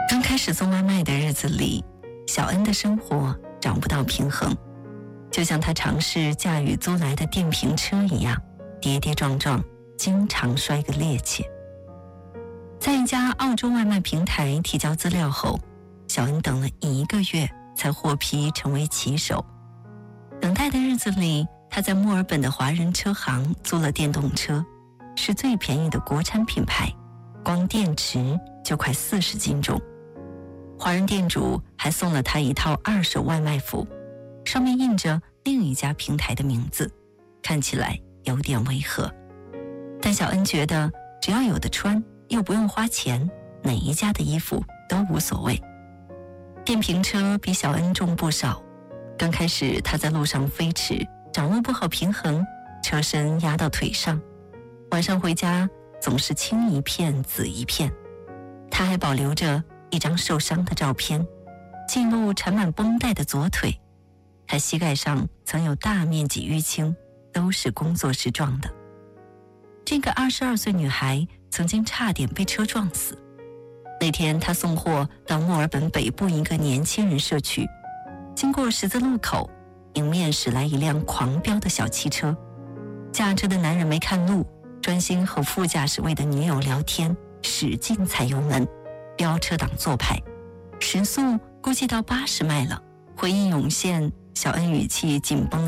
刚开始送外卖的日子里，小恩的生活找不到平衡，就像他尝试驾驭租来的电瓶车一样，跌跌撞撞，经常摔个趔趄。在一家澳洲外卖平台提交资料后，小恩等了1个月才获批成为骑手。等待的日子里，他在墨尔本的华人车行租了电动车，是最便宜的国产品牌，光电池就快40斤重。华人店主还送了他一套2手外卖服，上面印着另一家平台的名字，看起来有点违和。但小恩觉得只要有的穿，又不用花钱，哪一家的衣服都无所谓。电瓶车比小恩重不少，刚开始他在路上飞驰，掌握不好平衡，车身压到腿上，晚上回家总是青一片紫一片。他还保留着一张受伤的照片，记录缠满绷带的左腿，他膝盖上曾有大面积淤青，都是工作时撞的。这个22岁女孩曾经差点被车撞死。那天她送货到墨尔本北部一个年轻人社区，经过十字路口，迎面驶来一辆狂飙的小汽车，驾车的男人没看路，专心和副驾驶位的女友聊天，使劲踩油门，飙车党做派，时速估计到80迈了。回忆涌现，小恩语气紧绷